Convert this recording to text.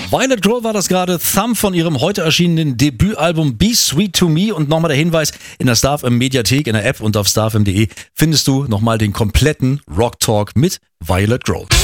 Violet Grohl war das gerade, Thumb von ihrem heute erschienenen Debütalbum Be Sweet to Me. Und nochmal der Hinweis, in der StarFM Mediathek, in der App und auf starfm.de findest du nochmal den kompletten Rock Talk mit Violet Grohl.